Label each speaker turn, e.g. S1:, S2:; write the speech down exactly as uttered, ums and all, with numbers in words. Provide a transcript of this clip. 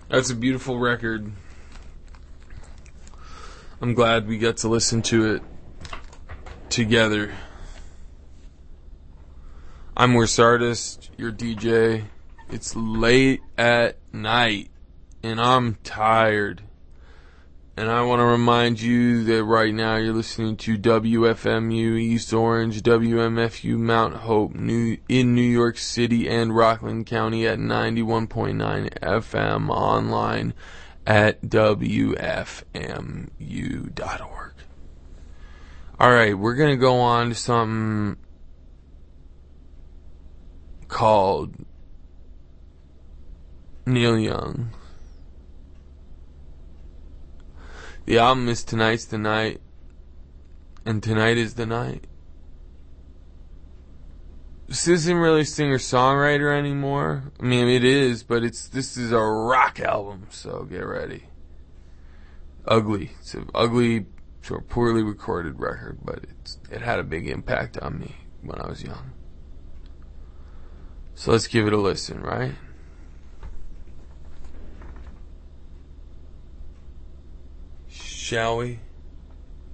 S1: That's a beautiful record. I'm glad we got to listen to it together. I'm Worst Artist, your D J. It's late at night, and I'm tired. And I want to remind you that right now you're listening to W F M U East Orange, W M F U Mount Hope, New, in New York City and Rockland County at ninety-one point nine F M, online at W F M U dot org. Alright, we're going to go on to something called Neil Young. The album is Tonight's the Night, and Tonight is the Night. This isn't really singer-songwriter anymore. I mean, it is, but it's this is a rock album, so get ready. Ugly. It's an ugly, sort of poorly recorded record, but it's, it had a big impact on me when I was young. So let's give it a listen, right? Shall we?